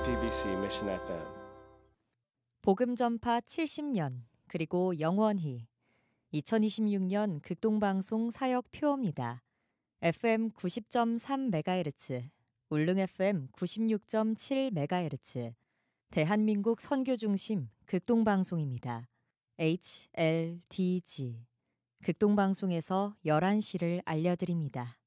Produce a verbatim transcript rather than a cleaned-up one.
씨비씨 Mission 에프엠. 복음 전파 칠십 년 그리고 영원히 이천이십육 년 극동방송 사역 표어입니다. 에프엠 구십 점 삼 메가헤르츠, 울릉 에프엠 구십육 점 칠 메가헤르츠, 대한민국 선교 중심 극동방송입니다. 에이치엘디지 극동방송에서 열한 시를 알려드립니다.